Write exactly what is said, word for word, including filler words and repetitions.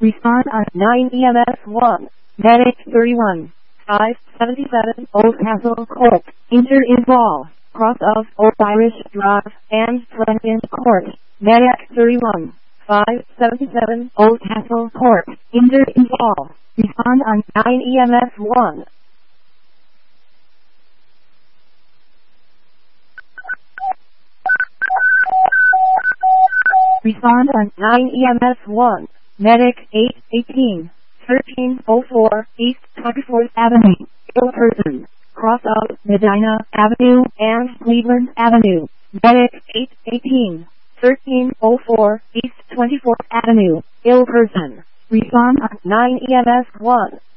Respond on nine E M S one. Medic thirty-one. five seventy-seven Old Castle Court. Injured in fall. Cross of Old Irish Drive and Flanagan Court. Medic thirty-one. five seventy-seven Old Castle Court. Injured in fall. Respond on nine E M S one. Respond on nine E M S one. Medic eight eighteen. thirteen oh four East twenty-fourth Avenue. Ill person. Cross of Medina Avenue and Cleveland Avenue. Medic eight eighteen. thirteen oh four East twenty-fourth Avenue. Ill person. Respond on nine E M S one.